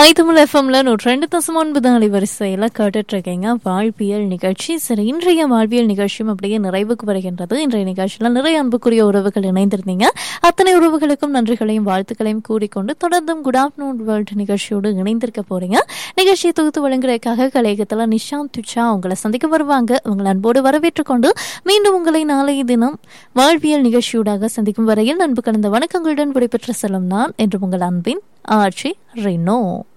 ஐத்தமிழ் எஃப்எம்ல 102.9 அலைவரிசையில் கேட்டுட்டு இருக்கீங்க வாழ்வியல் நிகழ்ச்சி. சரி, இன்றைய வாழ்வியல் நிகழ்ச்சியும் அப்படியே நிறைவுக்கு வருகின்றது. இன்றைய நிகழ்ச்சியில் நிறைய அன்புக்குரிய உறவுகள் இணைந்திருந்தீங்க. அத்தனை உறவுகளுக்கும் நன்றிகளையும் வாழ்த்துக்களையும் கூறிக்கொண்டு தொடர்ந்தும் குட் ஆஃப்டர்நூன் வேர்ல்டு நிகழ்ச்சியோடு இணைந்திருக்க போறீங்க. நிகழ்ச்சியை தொகுத்து வழங்குறதுக்காக கலையகத்தில் நிஷாந்த் துச்சா உங்களை சந்திக்க வருவாங்க. உங்களை அன்போடு வரவேற்றுக்கொண்டு மீண்டும் உங்களை நாளைய தினம் வாழ்வியல் நிகழ்ச்சியூடாக சந்திக்கும் வரையில் அன்பு கலந்த வணக்கங்களுடன் விடைபெற்ற செல்லும் நான் என்று உங்கள் அன்பின் ஆர்ச்சி ரெனோ.